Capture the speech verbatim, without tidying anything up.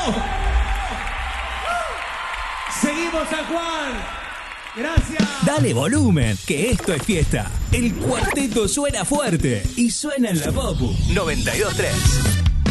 Seguimos, San Juan. Gracias. Dale volumen, que esto es fiesta. El cuarteto suena fuerte y suena en la Popu noventa y dos punto tres.